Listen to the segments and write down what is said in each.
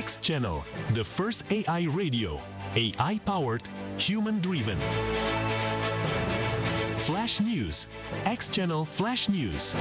X Channel, the first AI radio, AI-powered, human-driven. Flash News, X Channel Flash News.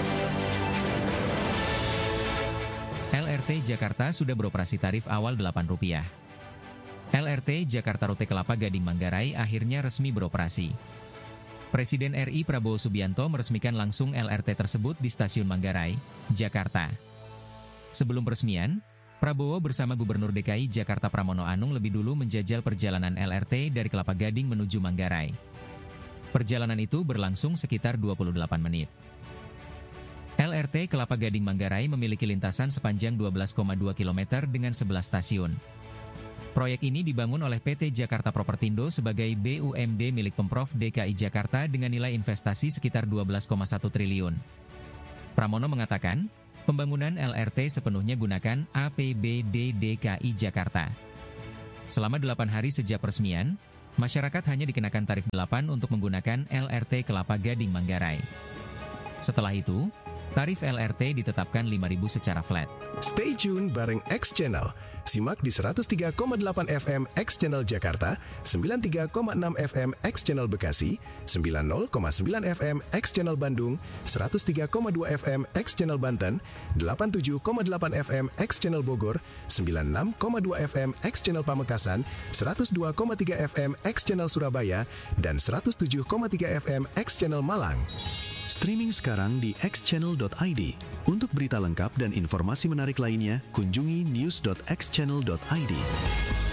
LRT Jakarta sudah beroperasi tarif awal Rp8. LRT Jakarta Rute Kelapa Gading Manggarai akhirnya resmi beroperasi. Presiden RI Prabowo Subianto meresmikan langsung LRT tersebut di Stasiun Manggarai, Jakarta. Sebelum peresmian, Prabowo bersama Gubernur DKI Jakarta Pramono Anung lebih dulu menjajal perjalanan LRT dari Kelapa Gading menuju Manggarai. Perjalanan itu berlangsung sekitar 28 menit. LRT Kelapa Gading Manggarai memiliki lintasan sepanjang 12,2 km dengan 11 stasiun. Proyek ini dibangun oleh PT Jakarta Propertindo sebagai BUMD milik Pemprov DKI Jakarta dengan nilai investasi sekitar 12,1 triliun. Pramono mengatakan, pembangunan LRT sepenuhnya gunakan APBD DKI Jakarta. Selama 8 hari sejak peresmian, masyarakat hanya dikenakan tarif 8 untuk menggunakan LRT Kelapa Gading Manggarai. Setelah itu, tarif LRT ditetapkan Rp5.000 secara flat. Stay tune bareng X Channel. Simak di 103,8 FM X Channel Jakarta, 93,6 FM X Channel Bekasi, 90,9 FM X Channel Bandung, 103,2 FM X Channel Banten, 87,8 FM X Channel Bogor, 96,2 FM X Channel Pamekasan, 102,3 FM X Channel Surabaya, dan 107,3 FM X Channel Malang. Streaming sekarang di xchannel.id. Untuk berita lengkap dan informasi menarik lainnya, kunjungi news.xchannel.id.